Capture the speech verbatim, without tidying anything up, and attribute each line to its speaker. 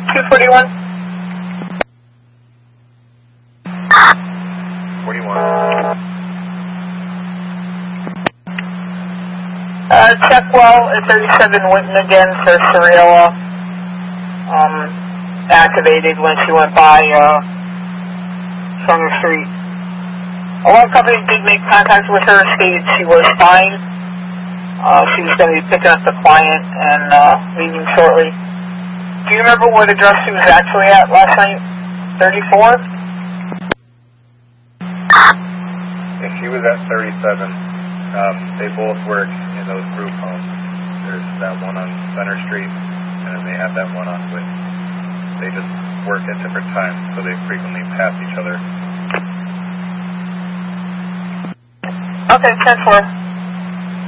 Speaker 1: two forty-one.
Speaker 2: forty-one.
Speaker 1: Uh, check well at thirty-seven Winton again for Sorella. Um, activated when she went by, uh, Summer Street. Alarm company did make contact with her, stated she was fine. Uh, she was going to be picking up the client and, uh, leaving shortly. Do you remember what address she was actually at last night? thirty-four?
Speaker 2: If she was at thirty-seven, um, they both work in those group homes. There's that one on Center Street, and then they have that one on Whit. They just work at different times, so they frequently pass each other.
Speaker 1: Okay, ten four.